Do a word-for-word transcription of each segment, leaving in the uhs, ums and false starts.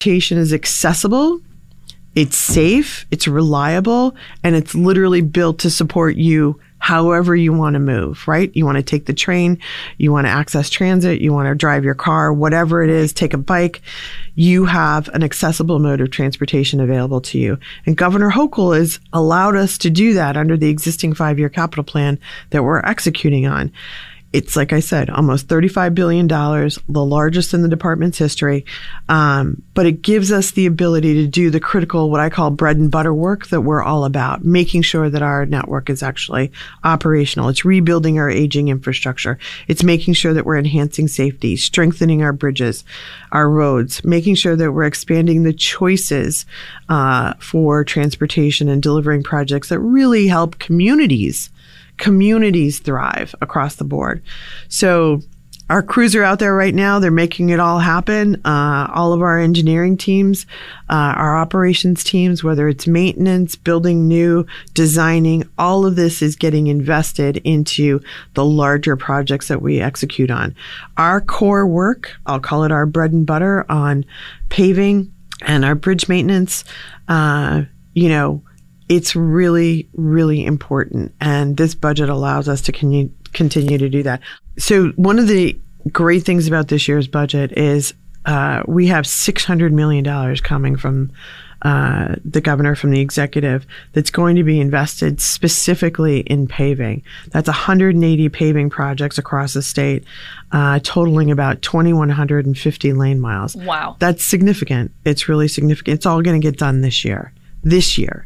Transportation is accessible, it's safe, it's reliable, and it's literally built to support you however you want to move, right? You want to take the train, you want to access transit, you want to drive your car, whatever it is, take a bike. You have an accessible mode of transportation available to you. And Governor Hochul has allowed us to do that under the existing five-year capital plan that we're executing on. It's, like I said, almost thirty-five billion dollars, the largest in the department's history. Um, but it gives us the ability to do the critical, what I call bread and butter work that we're all about, making sure that our network is actually operational. It's rebuilding our aging infrastructure. It's making sure that we're enhancing safety, strengthening our bridges, our roads, making sure that we're expanding the choices uh, for transportation and delivering projects that really help communities communities thrive across the board. So our crews are out there right now. They're making it all happen. Uh, all of our engineering teams, uh, our operations teams, whether it's maintenance, building new, designing, all of this is getting invested into the larger projects that we execute on. Our core work, I'll call it our bread and butter on paving and our bridge maintenance, uh, you know, it's really, really important. And this budget allows us to con- continue to do that. So one of the great things about this year's budget is uh, we have six hundred million dollars coming from uh, the governor, from the executive, that's going to be invested specifically in paving. That's one hundred eighty paving projects across the state, uh, totaling about two thousand one hundred fifty lane miles. Wow. That's significant. It's really significant. It's all going to get done this year. This year.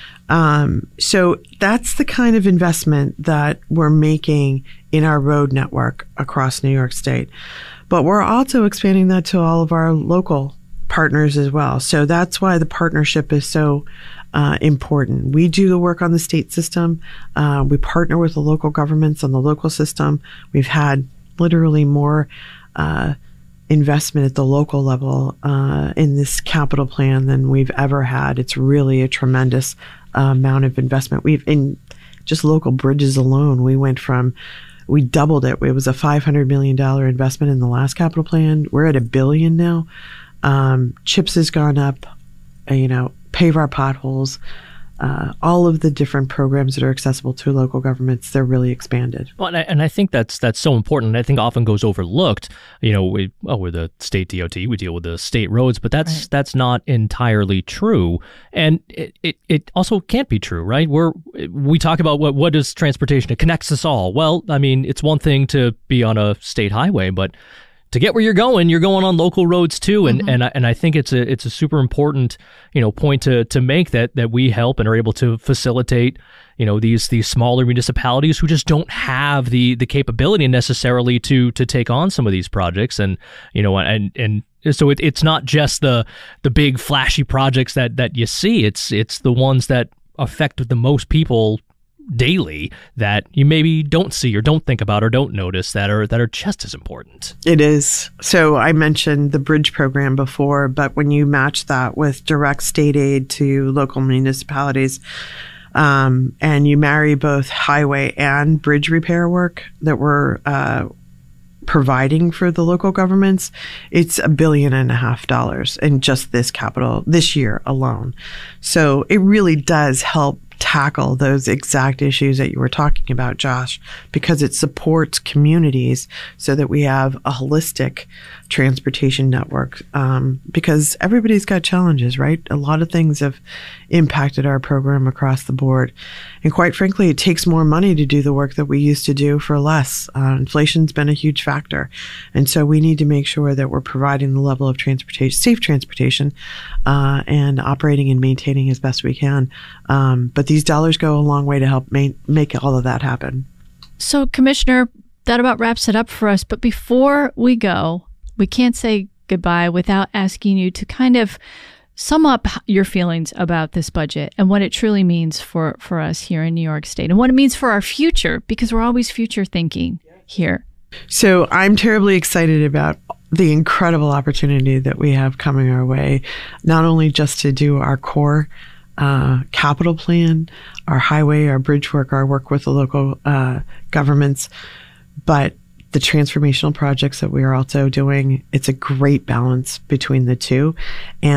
Um, so that's the kind of investment that we're making in our road network across New York State. But we're also expanding that to all of our local partners as well. So that's why the partnership is so uh, important. We do the work on the state system. Uh, we partner with the local governments on the local system. We've had literally more uh, investment at the local level uh, in this capital plan than we've ever had. It's really a tremendous uh, amount of investment. We've in just local bridges alone, we went from, we doubled it. It was a five hundred million dollars investment in the last capital plan. We're at a billion now. Um, CHIPS has gone up, uh, you know, pave our potholes. Uh, all of the different programs that are accessible to local governments, they're really expanded. Well, and I, and I think that's that's so important. I think often goes overlooked. You know, we oh, we're the state D O T, we deal with the state roads, but that's right. That's not entirely true, and it, it, it also can't be true, right? We're we talk about what what is transportation? It connects us all. Well, I mean, it's one thing to be on a state highway, but to get where you're going, you're going on local roads too, and mm-hmm. and I, and I think it's a it's a super important, you know, point to to make that that we help and are able to facilitate, you know, these these smaller municipalities who just don't have the the capability necessarily to to take on some of these projects, and you know, and and so it, it's not just the the big flashy projects that that you see. It's it's the ones that affect the most people daily that you maybe don't see or don't think about or don't notice that are that are just as important. It is. So I mentioned the bridge program before, but when you match that with direct state aid to local municipalities, um, and you marry both highway and bridge repair work that we're uh, providing for the local governments, it's a billion and a half dollars in just this capital this year alone. So it really does help tackle those exact issues that you were talking about, Josh, because it supports communities so that we have a holistic transportation network. Um, because everybody's got challenges, right? A lot of things have impacted our program across the board. And quite frankly, it takes more money to do the work that we used to do for less. Uh, inflation's been a huge factor. And so we need to make sure that we're providing the level of transportation, safe transportation, uh, and operating and maintaining as best we can. Um, but these dollars go a long way to help ma- make all of that happen. So, Commissioner, that about wraps it up for us. But before we go, we can't say goodbye without asking you to kind of sum up your feelings about this budget and what it truly means for, for us here in New York State and what it means for our future, because we're always future thinking here. So I'm terribly excited about the incredible opportunity that we have coming our way, not only just to do our core uh, capital plan, our highway, our bridge work, our work with the local uh, governments, but the transformational projects that we are also doing. It's a great balance between the two. And